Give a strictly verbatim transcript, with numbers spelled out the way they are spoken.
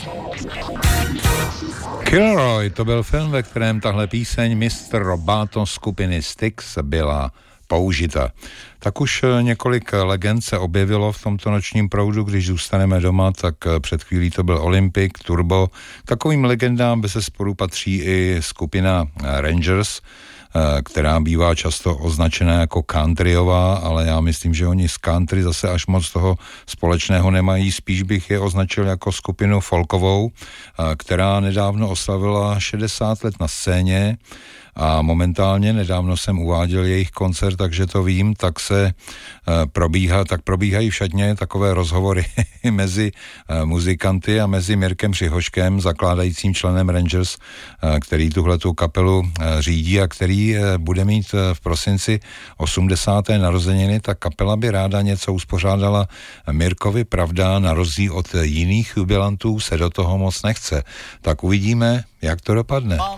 Kilroy, to byl film, ve kterém tahle píseň mister Robato skupiny Styx byla použita. Tak už několik legend se objevilo v tomto nočním proudu, když zůstaneme doma, tak před chvílí to byl Olympic, Turbo. K takovým legendám bezesporu patří i skupina Rangers, která bývá často označená jako countryová, ale já myslím, že oni z country zase až moc toho společného nemají, spíš bych je označil jako skupinu folkovou, která nedávno oslavila šedesát let na scéně a momentálně, nedávno jsem uváděl jejich koncert, takže to vím, tak se probíhá, tak probíhají všadně takové rozhovory mezi muzikanty a mezi Mirkem Přihoškem, zakládajícím členem Rangers, který tuhletu kapelu řídí a který bude mít v prosinci osmdesáté narozeniny. Ta kapela by ráda něco uspořádala Mirkovi, pravda, na rozdíl od jiných jubilantů se do toho moc nechce. Tak uvidíme, jak to dopadne.